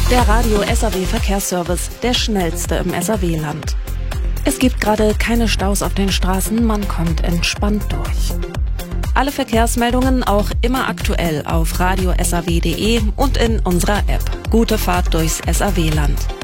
Der Radio SAW Verkehrsservice, der schnellste im SAW-Land. Es gibt gerade keine Staus auf den Straßen, man kommt entspannt durch. Alle Verkehrsmeldungen auch immer aktuell auf radiosaw.de und in unserer App. Gute Fahrt durchs SAW-Land.